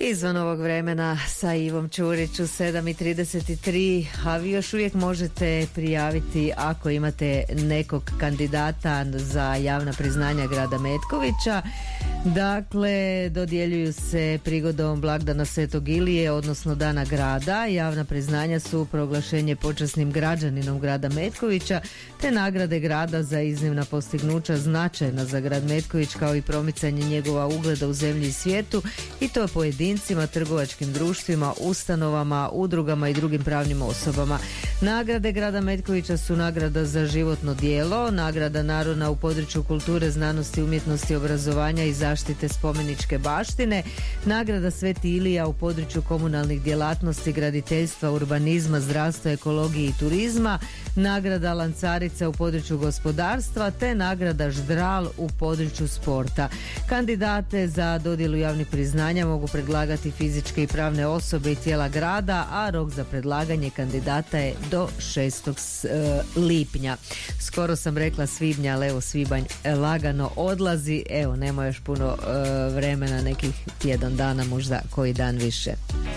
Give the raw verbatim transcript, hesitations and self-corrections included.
Izvan ovog vremena sa Ivom Čurić u sedam i trideset tri, a vi još uvijek možete prijaviti ako imate nekog kandidata za javna priznanja grada Metkovića. Dakle, dodjeljuju se prigodom blagdana Svetog Ilije, odnosno Dana grada. Javna priznanja su proglašenje počasnim građaninom grada Metkovića, te nagrade grada za iznimna postignuća značajna za grad Metković, kao i promicanje njegova ugleda u zemlji i svijetu, i to pojedincima, trgovačkim društvima, ustanovama, udrugama i drugim pravnim osobama. Nagrade grada Metkovića su nagrada za životno djelo, nagrada Narodna u području kulture, znanosti, umjetnosti, obrazovanja i zaštite spomeničke baštine, nagrada Sveti Ilija u području komunalnih djelatnosti, graditeljstva, urbanizma, zdravstva, ekologije i turizma, nagrada Lancarica u području gospodarstva, te nagrada Ždral u području sporta. Kandidate za dodjelu javnih priznanja mogu predlagati fizičke i pravne osobe i tijela grada, a rok za predlaganje kandidata je do šestog lipnja. Skoro sam rekla svibnja, ali evo svibanj lagano odlazi. Evo, nema još puno uh, vremena, nekih tjedan dana, možda koji dan više.